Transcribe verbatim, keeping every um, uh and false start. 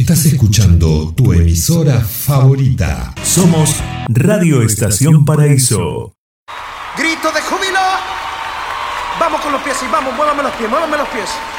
Estás escuchando tu emisora favorita. Somos Radio Estación Paraíso. ¡Grito de júbilo! Vamos con los pies y vamos, muévame los pies, muévame los pies.